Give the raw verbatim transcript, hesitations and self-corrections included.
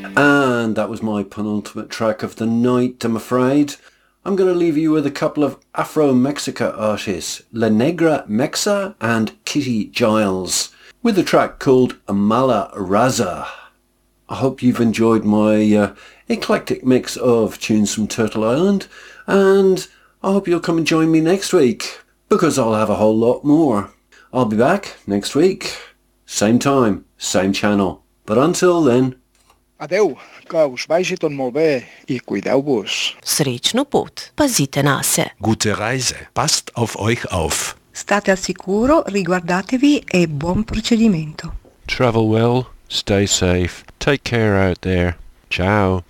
And that was my penultimate track of the night, I'm afraid. I'm going to leave you with a couple of Afro-Mexica artists, La Negra Mexa and Kitty Giles, with a track called Mala Raza. I hope you've enjoyed my uh, eclectic mix of tunes from Turtle Island, and I hope you'll come and join me next week, because I'll have a whole lot more. I'll be back next week, same time, same channel. But until then... Adeu, que us vagi tot molt bé i cuideu-vos. Srećnu put, pazite na se. Gute Reise, passt auf euch auf. State al sicuro, riguardatevi e buon procedimento. Travel well, stay safe, take care out there. Ciao.